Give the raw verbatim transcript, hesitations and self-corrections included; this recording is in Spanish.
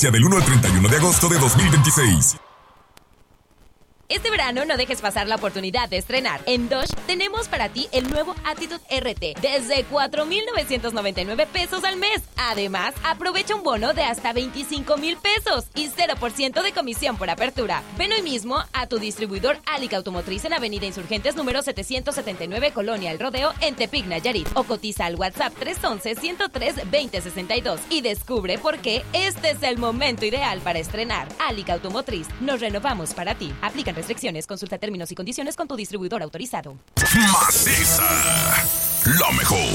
Del uno al treinta y uno de agosto de dos mil veintiséis. Este verano no dejes pasar la oportunidad de estrenar. En Dodge tenemos para ti el nuevo Attitude R T desde cuatro mil novecientos noventa y nueve pesos al mes. Además, aprovecha un bono de hasta veinticinco mil pesos y cero por ciento de comisión por apertura. Ven hoy mismo a tu distribuidor Alica Automotriz en Avenida Insurgentes número setecientos setenta y nueve, Colonia El Rodeo, en Tepic, Nayarit. O cotiza al WhatsApp tres once, ciento tres, veinte sesenta y dos y descubre por qué este es el momento ideal para estrenar. Alica Automotriz, nos renovamos para ti. Aplican restricciones. Consulta términos y condiciones con tu distribuidor autorizado. Maciza, lo mejor.